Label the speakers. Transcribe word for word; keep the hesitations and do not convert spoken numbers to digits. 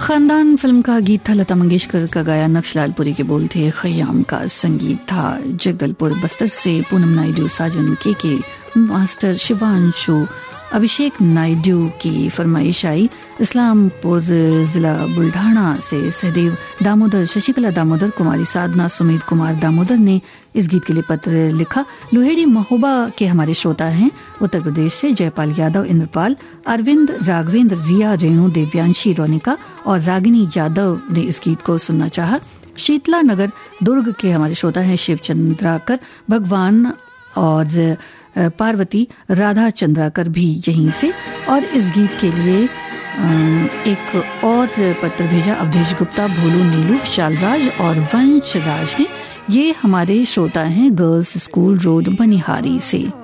Speaker 1: खानदान फिल्म का गीत था, लता मंगेशकर का गाया, नक्शलालपुरी के बोल थे, खयाम का संगीत था। जगदलपुर बस्तर से पूनम नायडू, साजन के के मास्टर शिवांशु, अभिषेक नायडू की फरमाइश आई। इस्लामपुर जिला बुल्ढाना से सहदेव दामोदर, शशिकला दामोदर, कुमारी साधना, सुमित कुमार दामोदर ने इस गीत के लिए पत्र लिखा। लोहेड़ी महोबा के हमारे श्रोता हैं उत्तर प्रदेश से जयपाल यादव, इंद्रपाल, अरविंद, राघवेंद्र, रिया, रेणु, देव्यांशी, रोनिका और रागिनी यादव ने इस गीत को सुनना चाहा। शीतला नगर दुर्ग के हमारे श्रोता हैं शिव चंद्राकर, भगवान और पार्वती, राधा चंद्राकर भी यहीं से। और इस गीत के लिए एक और पत्र भेजा अवधेश गुप्ता, भोलू, नीलू, शालराज और वंश राज ने। ये हमारे श्रोता हैं गर्ल्स स्कूल रोड मनिहारी से।